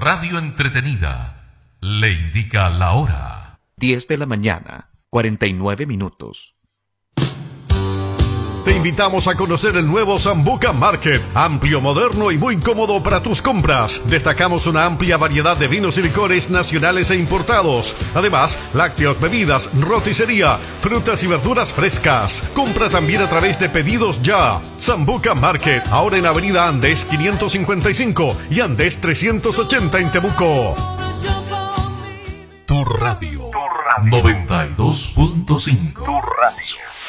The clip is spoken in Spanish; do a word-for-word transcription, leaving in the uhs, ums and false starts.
radio entretenida le indica la hora. diez de la mañana, cuarenta y nueve minutos. Te invitamos a conocer el nuevo Sambuca Market, amplio, moderno y muy cómodo para tus compras. Destacamos una amplia variedad de vinos y licores nacionales e importados. Además, lácteos, bebidas, roticería, frutas y verduras frescas. Compra también a través de Pedidos Ya. Sambuca Market, ahora en Avenida Andes quinientos cincuenta y cinco y Andes trescientos ochenta en Temuco. Tu radio, tu radio. noventa y dos punto cinco. Tu radio.